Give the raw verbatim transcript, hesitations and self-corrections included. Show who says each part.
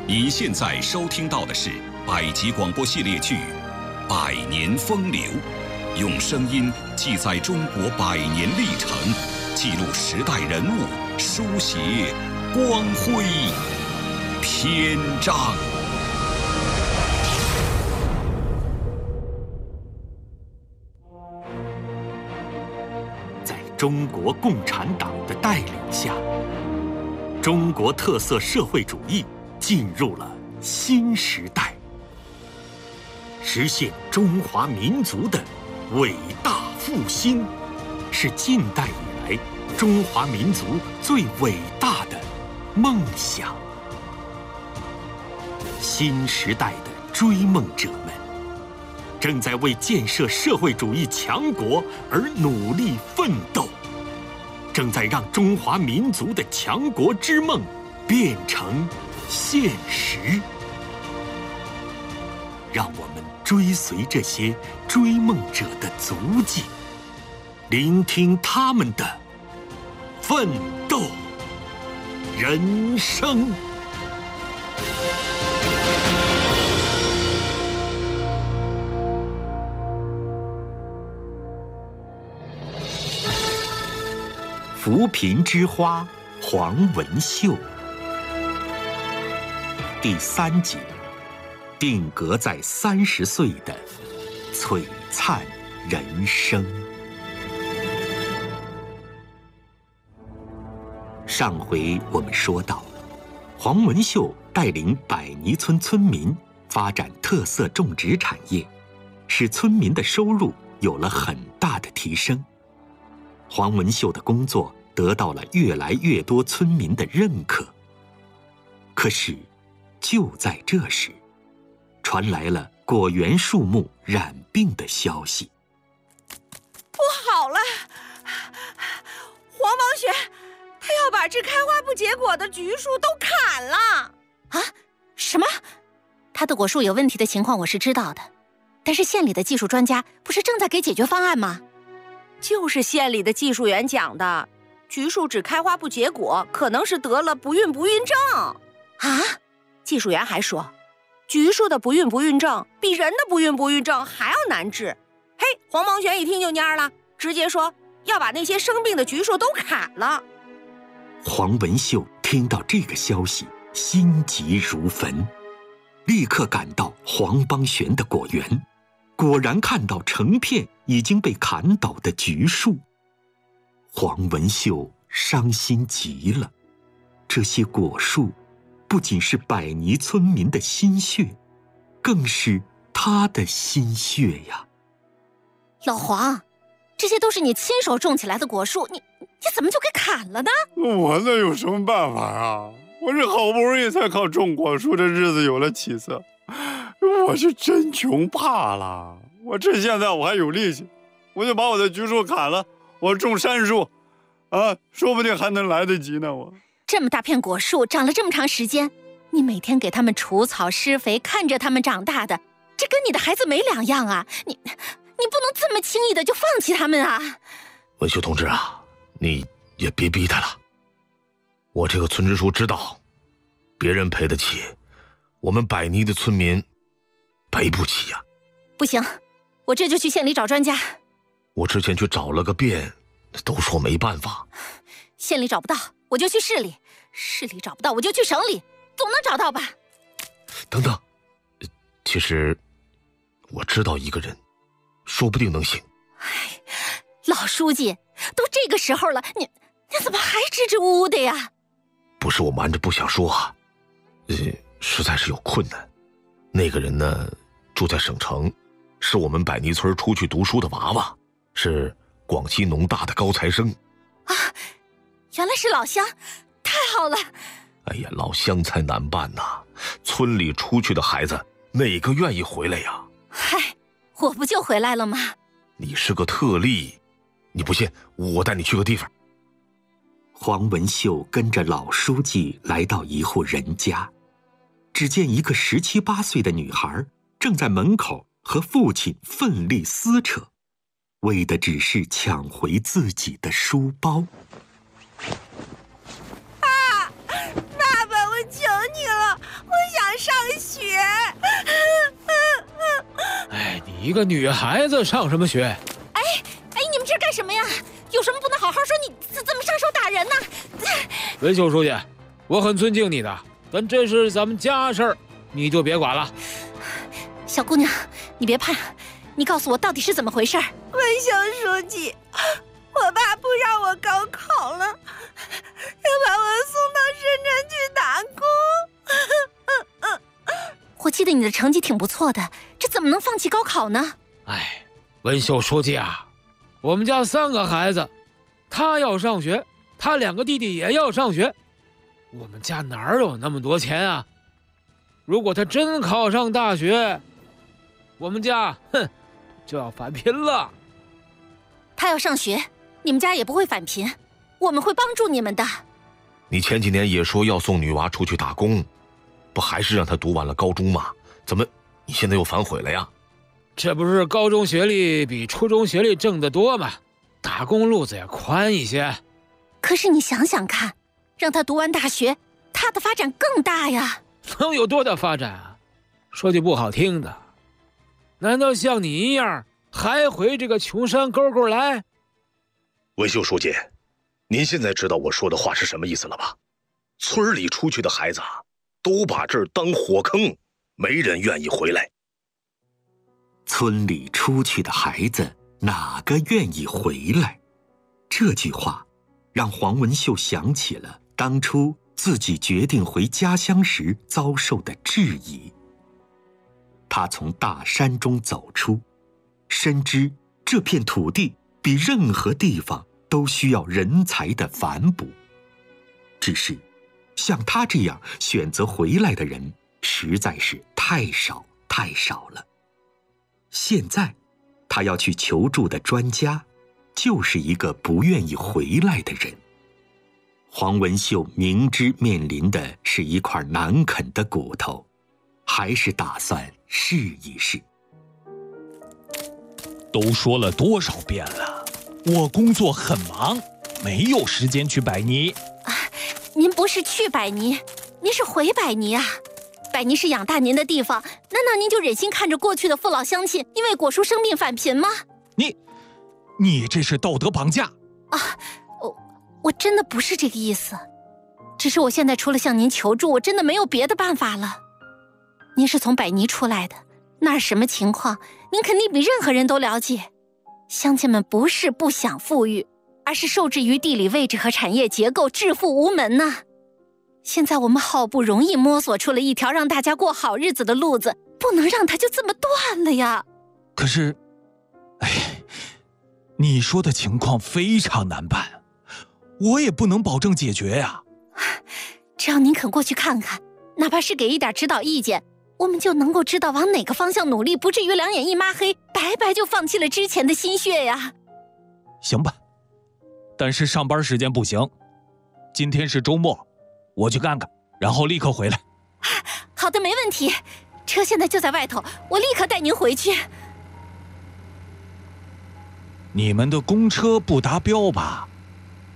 Speaker 1: 你现在收听到的是百集广播系列剧《百年风流》，用声音记载中国百年历程，记录时代人物，书写光辉篇章。
Speaker 2: 在中国共产党的带领下，中国特色社会主义进入了新时代，实现中华民族的伟大复兴，是近代以来中华民族最伟大的梦想。新时代的追梦者们正在为建设社会主义强国而努力奋斗，正在让中华民族的强国之梦变成现实。让我们追随这些追梦者的足迹，聆听他们的奋斗人生。扶贫之花黄文秀第三集，定格在三十岁的璀璨人生。上回我们说到，黄文秀带领百泥村村民发展特色种植产业，使村民的收入有了很大的提升。黄文秀的工作得到了越来越多村民的认可。可是，就在这时，传来了果园树木染病的消息。
Speaker 3: 不好了，黄毛雪，他要把这开花不结果的橘树都砍了！
Speaker 4: 啊？什么？他的果树有问题的情况我是知道的，但是县里的技术专家不是正在给解决方案吗？
Speaker 3: 就是县里的技术员讲的，橘树只开花不结果，可能是得了不孕不孕症。
Speaker 4: 啊？
Speaker 3: 技术员还说，橘树的不孕不孕症比人的不孕不孕症还要难治。嘿，黄毛玄一听就蔫了，直接说要把那些生病的橘树都砍了。
Speaker 2: 黄文秀听到这个消息，心急如焚，立刻赶到黄邦玄的果园，果然看到成片已经被砍倒的橘树。黄文秀伤心极了，这些果树不仅是百泥村民的心血，更是他的心血呀。
Speaker 4: 老黄，这些都是你亲手种起来的果树，你你怎么就给砍了呢？
Speaker 5: 我那有什么办法啊？我这好不容易才靠种果树的日子有了起色，我是真穷怕了。我趁现在我还有力气，我就把我的橘树砍了，我种杉树，啊，说不定还能来得及呢。我
Speaker 4: 这么大片果树长了这么长时间，你每天给它们除草施肥，看着它们长大的，这跟你的孩子没两样啊！你你不能这么轻易的就放弃它们啊！
Speaker 6: 文秀同志啊，你也别逼他了。我这个村支书知道，别人赔得起，我们百泥的村民赔不起呀。
Speaker 4: 不行，我这就去县里找专家。
Speaker 6: 我之前去找了个遍，都说没办法。
Speaker 4: 县里找不到，我就去市里；市里找不到，我就去省里，总能找到吧？
Speaker 6: 等等，其实我知道一个人，说不定能行。
Speaker 4: 哎，老书记，都这个时候了，你你怎么还支支吾吾的呀？
Speaker 6: 不是我瞒着不想说啊，呃，实在是有困难。那个人呢，住在省城，是我们百泥村出去读书的娃娃，是广西农大的高材生。
Speaker 4: 啊，原来是老乡，太好了！
Speaker 6: 哎呀，老乡才难办呐，村里出去的孩子哪个愿意回来呀？
Speaker 4: 嗨，我不就回来了吗？
Speaker 6: 你是个特例，你不信，我带你去个地方。
Speaker 2: 黄文秀跟着老书记来到一户人家，只见一个十七八岁的女孩正在门口和父亲奋力撕扯，为的只是抢回自己的书包。
Speaker 3: 爸，爸爸，我求你了，我想
Speaker 7: 一个女孩子上什么学？
Speaker 4: 哎哎，你们这干什么呀？有什么不能好好说？你怎么上手打人呢？
Speaker 7: 文秀书记，我很尊敬你的，但这是咱们家事儿，你就别管了。
Speaker 4: 小姑娘，你别怕，你告诉我到底是怎么回事？
Speaker 3: 文秀书记，我爸不让我高考了，要把我送到深圳去打工。
Speaker 4: 我记得你的成绩挺不错的，这怎么能放弃高考呢？
Speaker 7: 哎，文秀书记啊，我们家三个孩子，他要上学，他两个弟弟也要上学，我们家哪有那么多钱啊？如果他真考上大学，我们家哼就要返贫了。
Speaker 4: 他要上学，你们家也不会返贫，我们会帮助你们的。
Speaker 6: 你前几年也说要送女娃出去打工，不还是让她读完了高中吗？怎么你现在又反悔了呀？
Speaker 7: 这不是高中学历比初中学历挣得多吗？打工路子也宽一些。
Speaker 4: 可是你想想看，让他读完大学，他的发展更大呀。
Speaker 7: 能有多大发展啊？说句不好听的，难道像你一样还回这个穷山沟沟来？
Speaker 6: 文秀书记，您现在知道我说的话是什么意思了吧？村里出去的孩子都把这儿当火坑，没人愿意回来。
Speaker 2: 村里出去的孩子哪个愿意回来？这句话让黄文秀想起了当初自己决定回家乡时遭受的质疑。他从大山中走出，深知这片土地比任何地方都需要人才的反哺。只是像他这样选择回来的人实在是太少太少了。现在他要去求助的专家就是一个不愿意回来的人。黄文秀明知面临的是一块难啃的骨头，还是打算试一试。
Speaker 8: 都说了多少遍了，我工作很忙，没有时间去百尼。
Speaker 4: 啊，您不是去百尼，您是回百尼啊。百尼是养大您的地方，难道您就忍心看着过去的父老乡亲因为果叔生病返贫吗？
Speaker 8: 你，你这是道德绑架
Speaker 4: 啊！我我真的不是这个意思，只是我现在除了向您求助，我真的没有别的办法了。您是从百尼出来的，那儿什么情况，您肯定比任何人都了解。乡亲们不是不想富裕，而是受制于地理位置和产业结构，致富无门呐、啊。现在我们好不容易摸索出了一条让大家过好日子的路子，不能让它就这么断了呀。
Speaker 8: 可是，哎，你说的情况非常难办，我也不能保证解决呀。
Speaker 4: 只要您肯过去看看，哪怕是给一点指导意见，我们就能够知道往哪个方向努力，不至于两眼一抹黑，白白就放弃了之前的心血呀。
Speaker 8: 行吧，但是上班时间不行，今天是周末，我去看看，然后立刻回来。
Speaker 4: 好的，没问题，车现在就在外头，我立刻带您回去。
Speaker 8: 你们的公车不达标吧？